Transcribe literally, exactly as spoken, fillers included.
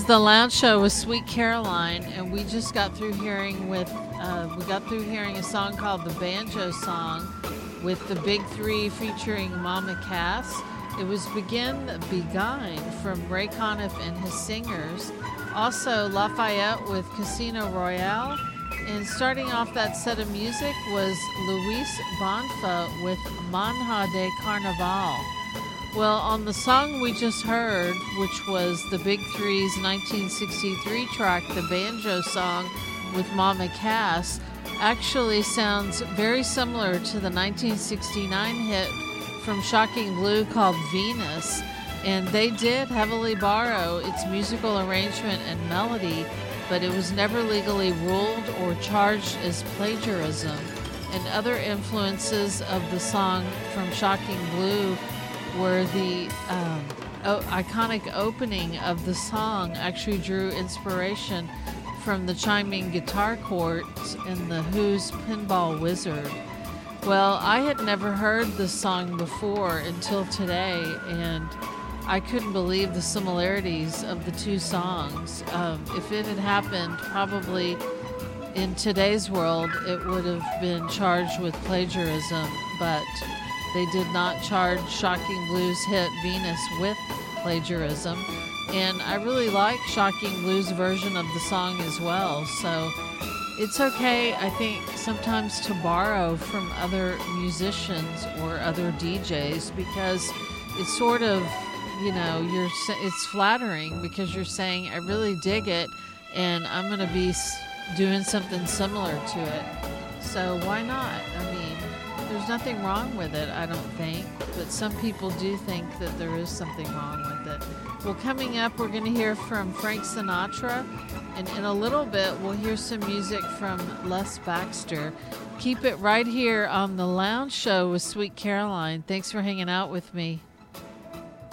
is the Lounge Show with Sweet Caroline, and we just got through hearing with uh, we got through hearing a song called the Banjo Song with the Big Three featuring Mama Cass. It was Begin Beguine from Ray Conniff and his singers. Also Lafayette with Casino Royale. And starting off that set of music was Luis Bonfa with Manja de Carnaval. Well, on the song we just heard, which was the Big Three's nineteen sixty-three track, the Banjo Song with Mama Cass, actually sounds very similar to the nineteen sixty-nine hit from Shocking Blue called Venus. And they did heavily borrow its musical arrangement and melody, but it was never legally ruled or charged as plagiarism. And other influences of the song from Shocking Blue were the um, o- iconic opening of the song actually drew inspiration from the chiming guitar chords in The Who's Pinball Wizard. Well, I had never heard this song before until today, and I couldn't believe the similarities of the two songs. Um, if it had happened, probably in today's world, it would have been charged with plagiarism, but they did not charge Shocking Blue's hit Venus with plagiarism. And I really like Shocking Blue's version of the song as well. So it's okay, I think, sometimes to borrow from other musicians or other D Js, because it's sort of, you know, you're it's flattering because you're saying, I really dig it and I'm going to be doing something similar to it. So why not? I mean, there's nothing wrong with it, I don't think, but some people do think that there is something wrong with it. Well, coming up, we're going to hear from Frank Sinatra, and in a little bit, we'll hear some music from Les Baxter. Keep it right here on The Lounge Show with Sweet Caroline. Thanks for hanging out with me.